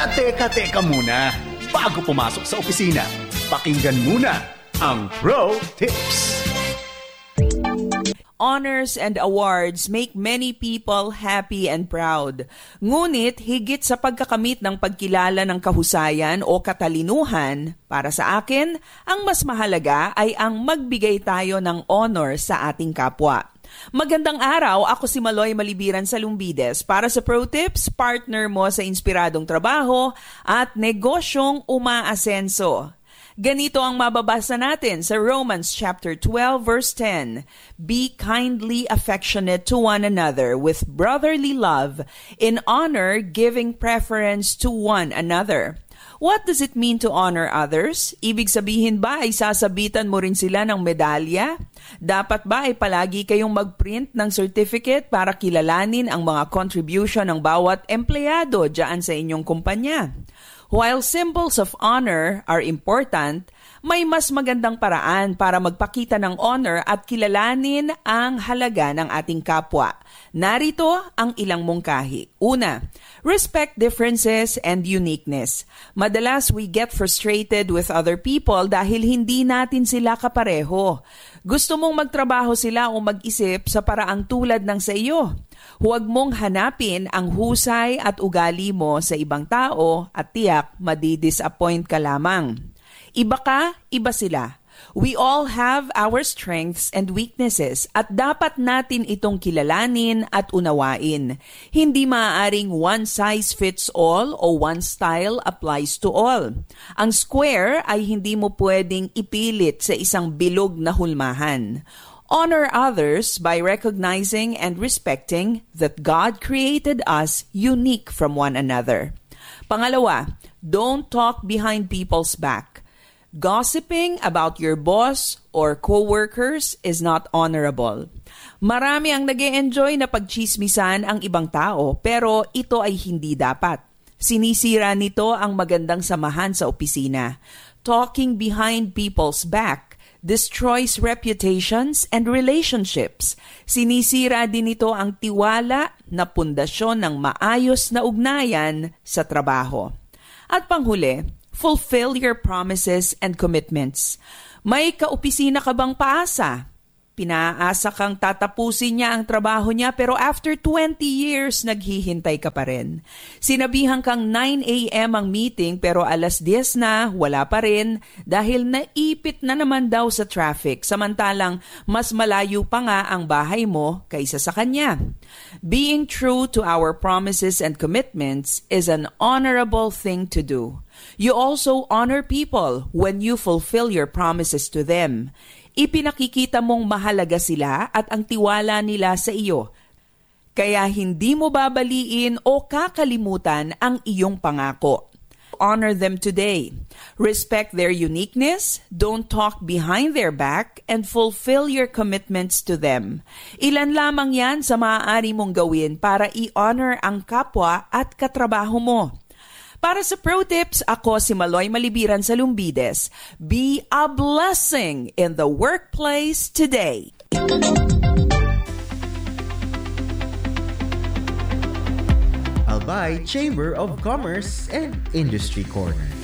Teka muna. Bago pumasok sa opisina, pakinggan muna ang Pro Tips. Honors and awards make many people happy and proud. Ngunit higit sa pagkakamit ng pagkilala ng kahusayan o katalinuhan, para sa akin, ang mas mahalaga ay ang magbigay tayo ng honor sa ating kapwa. Magandang araw, ako si Maloy Malibiran sa Lumbides para sa Pro Tips, partner mo sa inspiradong trabaho at negosyong umaasenso. Ganito ang mababasa natin sa Romans chapter 12 verse 10. Be kindly affectionate to one another with brotherly love, in honor giving preference to one another. What does it mean to honor others? Ibig sabihin ba ay sasabitan mo rin sila ng medalya? Dapat ba ay palagi kayong mag-print ng certificate para kilalanin ang mga contribution ng bawat empleyado dyan sa inyong kumpanya? While symbols of honor are important, may mas magandang paraan para magpakita ng honor at kilalanin ang halaga ng ating kapwa. Narito ang ilang mungkahi. Una, respect differences and uniqueness. Madalas we get frustrated with other people dahil hindi natin sila kapareho. Gusto mong magtrabaho sila o mag-isip sa paraang tulad ng sa iyo. Huwag mong hanapin ang husay at ugali mo sa ibang tao at tiyak madi-disappoint ka lamang. Iba ka, iba sila. We all have our strengths and weaknesses at dapat natin itong kilalanin at unawain. Hindi maaaring one size fits all o one style applies to all. Ang square ay hindi mo pwedeng ipilit sa isang bilog na hulmahan. Honor others by recognizing and respecting that God created us unique from one another. Pangalawa, don't talk behind people's back. Gossiping about your boss or co-workers is not honorable. Marami ang nag-e-enjoy na pagchismisan ang ibang tao, pero ito ay hindi dapat. Sinisira nito ang magandang samahan sa opisina. Talking behind people's back destroys reputations and relationships. Sinisira din ito ang tiwala na pundasyon ng maayos na ugnayan sa trabaho. At panghuli, fulfill your promises and commitments. May kaopisina ka bang paasa? Pinaasa kang tatapusin niya ang trabaho niya pero after 20 years, naghihintay ka pa rin. Sinabihan kang 9 a.m. ang meeting pero alas 10 na, wala pa rin dahil naipit na naman daw sa traffic samantalang mas malayo pa nga ang bahay mo kaysa sa kanya. Being true to our promises and commitments is an honorable thing to do. You also honor people when you fulfill your promises to them. Ipinakikita mong mahalaga sila at ang tiwala nila sa iyo. Kaya hindi mo babaliin o kakalimutan ang iyong pangako. Honor them today. Respect their uniqueness, don't talk behind their back, and fulfill your commitments to them. Ilan lamang yan sa maaari mong gawin para i-honor ang kapwa at katrabaho mo. Para sa Pro Tips, ako si Maloy Malibiran sa Lumbides. Be a blessing in the workplace today. Albay Chamber of Commerce and Industry Corner.